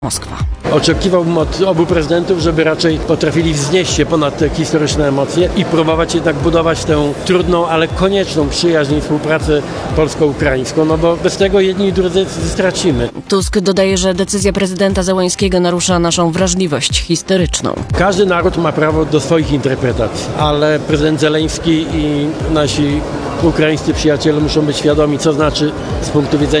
Moskwa. Oczekiwałbym od obu prezydentów, żeby raczej potrafili wznieść się ponad te historyczne emocje i próbować jednak budować tę trudną, ale konieczną przyjaźń i współpracę polsko-ukraińską, no bo bez tego jedni i drudzy stracimy. Tusk dodaje, że decyzja prezydenta Zełańskiego narusza naszą wrażliwość historyczną. Każdy naród ma prawo do swoich interpretacji, ale prezydent Zeleński i nasi ukraińscy przyjaciele muszą być świadomi, co znaczy z punktu widzenia